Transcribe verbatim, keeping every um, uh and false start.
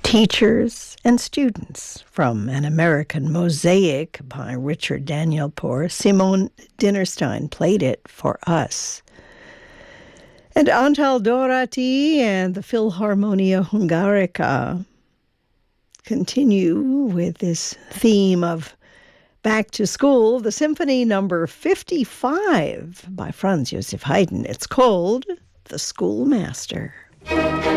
Teachers and students from An American Mosaic by Richard Daniel Poor. Simone Dinnerstein played it for us. And Antal Dorati and the Philharmonia Hungarica continue with this theme of back to school, the Symphony Number fifty-five by Franz Joseph Haydn. It's called The Schoolmaster.